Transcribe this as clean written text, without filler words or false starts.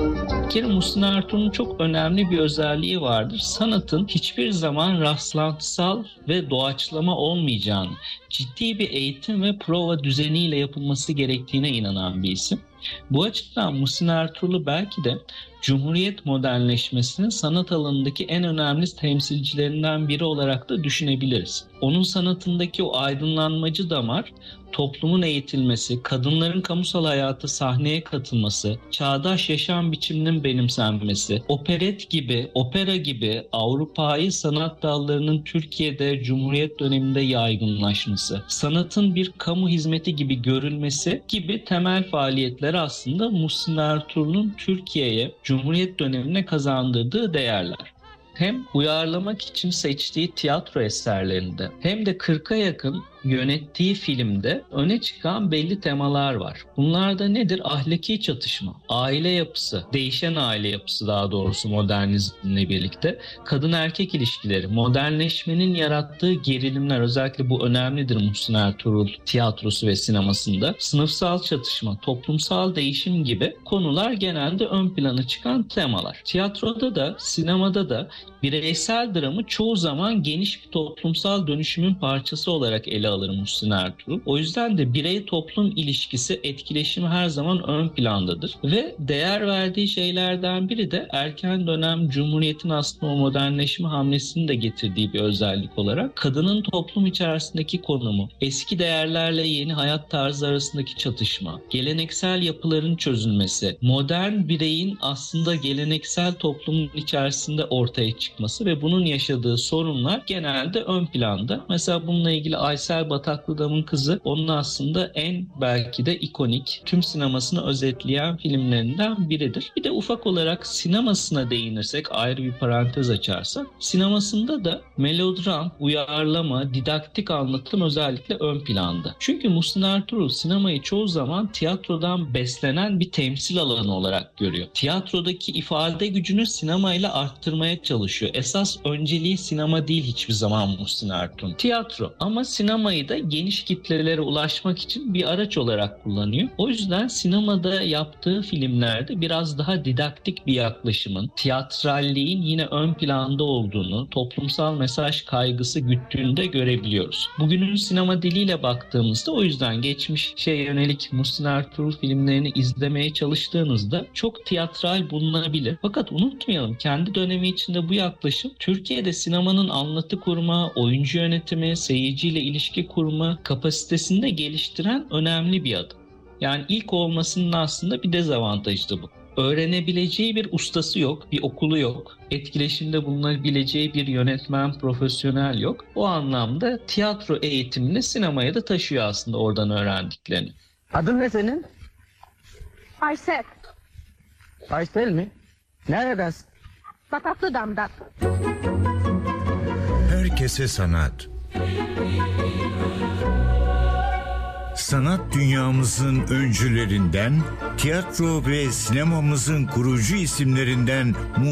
Bir kere Muhsin Ertuğrul'un çok önemli bir özelliği vardır. Sanatın hiçbir zaman rastlantısal ve doğaçlama olmayacağını, ciddi bir eğitim ve prova düzeniyle yapılması gerektiğine inanan bir isim. Bu açıdan Muhsin Ertuğrul'u belki de Cumhuriyet modernleşmesinin sanat alanındaki en önemli temsilcilerinden biri olarak da düşünebiliriz. Onun sanatındaki o aydınlanmacı damar, toplumun eğitilmesi, kadınların kamusal hayata sahneye katılması, çağdaş yaşam biçiminin benimsenmesi, opera gibi Avrupa'yı sanat dallarının Türkiye'de Cumhuriyet döneminde yaygınlaşması, sanatın bir kamu hizmeti gibi görülmesi gibi temel faaliyetler aslında Muhsin Ertuğrul'un Türkiye'ye, Cumhuriyet dönemine kazandırdığı değerler. Hem uyarlamak için seçtiği tiyatro eserlerinde hem de 40'a yakın yönettiği filmde öne çıkan belli temalar var. Bunlar da nedir? Ahlaki çatışma, aile yapısı, değişen aile yapısı daha doğrusu modernizmle birlikte, kadın erkek ilişkileri, modernleşmenin yarattığı gerilimler, özellikle bu önemlidir Muhsin Ertuğrul tiyatrosu ve sinemasında. Sınıfsal çatışma, toplumsal değişim gibi konular genelde ön plana çıkan temalar. Tiyatroda da sinemada da bireysel dramı çoğu zaman geniş bir toplumsal dönüşümün parçası olarak ele alır Muhsin Ertuğrul. O yüzden de birey-toplum ilişkisi, etkileşimi her zaman ön plandadır. Ve değer verdiği şeylerden biri de erken dönem Cumhuriyet'in aslında o modernleşme hamlesini de getirdiği bir özellik olarak kadının toplum içerisindeki konumu, eski değerlerle yeni hayat tarzı arasındaki çatışma, geleneksel yapıların çözülmesi, modern bireyin aslında geleneksel toplumun içerisinde ortaya çıkması ve bunun yaşadığı sorunlar genelde ön planda. Mesela bununla ilgili Aysel Bataklıdam'ın Kızı onun aslında en belki de ikonik, tüm sinemasını özetleyen filmlerinden biridir. Bir de ufak olarak sinemasına değinirsek, ayrı bir parantez açarsak, sinemasında da melodram, uyarlama, didaktik anlatım özellikle ön planda. Çünkü Muhsin Ertuğrul sinemayı çoğu zaman tiyatrodan beslenen bir temsil alanı olarak görüyor. Tiyatrodaki ifade gücünü sinemayla arttırmaya çalışıyor. Esas önceliği sinema değil hiçbir zaman Muhsin Ertuğrul. Tiyatro, ama sinemayı da geniş kitlelere ulaşmak için bir araç olarak kullanıyor. O yüzden sinemada yaptığı filmlerde biraz daha didaktik bir yaklaşımın, tiyatralliğin yine ön planda olduğunu, toplumsal mesaj kaygısı güttüğünü de görebiliyoruz. Bugünün sinema diliyle baktığımızda o yüzden geçmişe yönelik Muhsin Ertuğrul filmlerini izlemeye çalıştığınızda çok tiyatral bulunabilir. Fakat unutmayalım, kendi dönemi içinde bu yaklaşım Türkiye'de sinemanın anlatı kurma, oyuncu yönetimi, seyirciyle ilişki kurma kapasitesini de geliştiren önemli bir adım. Yani ilk olmasının aslında bir dezavantajı da bu. Öğrenebileceği bir ustası yok, bir okulu yok, etkileşimde bulunabileceği bir yönetmen, profesyonel yok. O anlamda tiyatro eğitimini sinemaya da taşıyor aslında oradan öğrendiklerini. Adın ne senin? Aysel. Aysel mi? Neredensin? Bataklıdam'dan. Herkese sanat. Sanat dünyamızın öncülerinden, tiyatro ve sinemamızın kurucu isimlerinden